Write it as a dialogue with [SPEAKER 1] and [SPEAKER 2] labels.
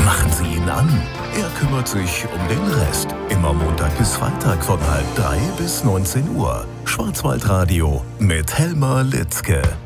[SPEAKER 1] Machen Sie ihn an. Er kümmert sich um den Rest. Immer Montag bis Freitag von 12:30 bis 19 Uhr. Schwarzwaldradio mit Helmar Litzke.